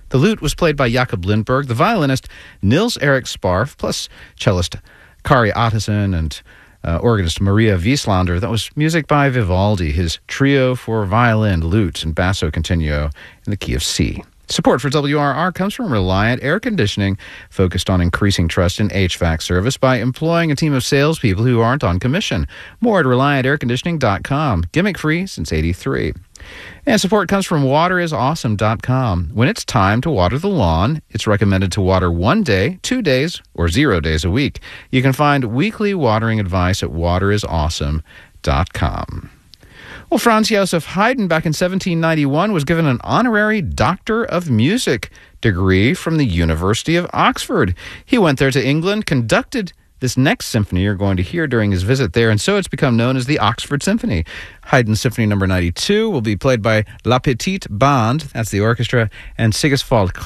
The lute was played by Jakob Lindberg, the violinist Nils Erik Sparf, plus cellist Kari Ottesen and organist Maria Wieslander. That was music by Vivaldi, his trio for violin, lute, and basso continuo in the key of C. Support for WRR comes from Reliant Air Conditioning, focused on increasing trust in HVAC service by employing a team of salespeople who aren't on commission. More at ReliantAirConditioning.com. Gimmick-free since '83. And support comes from WaterIsAwesome.com. When it's time to water the lawn, it's recommended to water 1 day, 2 days, or 0 days a week. You can find weekly watering advice at WaterIsAwesome.com. Well, Franz Joseph Haydn, back in 1791, was given an honorary Doctor of Music degree from the University of Oxford. He went there to England, conducted this next symphony you're going to hear during his visit there, and so it's become known as the Oxford Symphony. Haydn Symphony No. 92 will be played by La Petite Bande, that's the orchestra, and Sigiswald